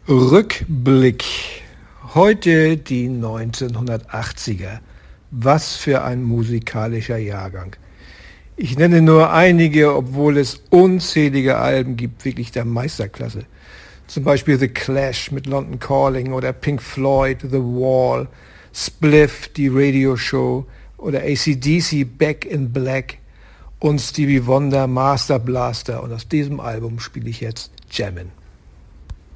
Rückblick. Heute die 1980er. Was für ein musikalischer Jahrgang. Ich nenne nur einige, obwohl es unzählige Alben gibt, wirklich der Meisterklasse. Zum Beispiel The Clash mit London Calling oder Pink Floyd, The Wall, Spliff, die Radioshow oder AC/DC, Back in Black und Stevie Wonder, Master Blaster. Und aus diesem Album spiele ich jetzt Jammin'.